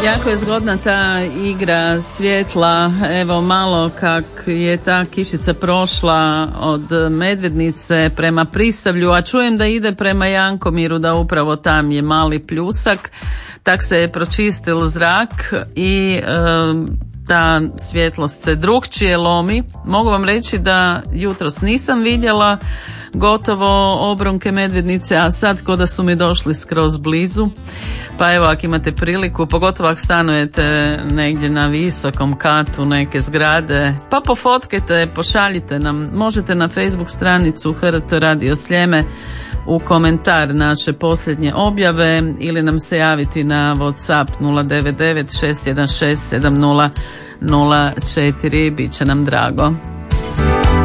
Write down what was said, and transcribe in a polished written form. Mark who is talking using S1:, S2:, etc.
S1: Jako je zgodna ta igra svjetla. Evo malo kak je ta kišica prošla od Medvednice prema Prisavlju, a čujem da ide prema Jankomiru, da upravo tam je mali pljusak. Tak se je pročistil zrak i ta svjetlost se drukčije lomi. Mogu vam reći da jutros nisam vidjela gotovo obronke Medvednice, a sad ko da su mi došli skroz blizu. Pa evo, ako imate priliku, pogotovo ako stanujete negdje na visokom katu neke zgrade, pa pofotkajte, pošaljite nam. Možete na Facebook stranicu HRT Radio Sljeme u komentar naše posljednje objave ili nam se javiti na WhatsApp 099 616 7004. Bit će nam drago.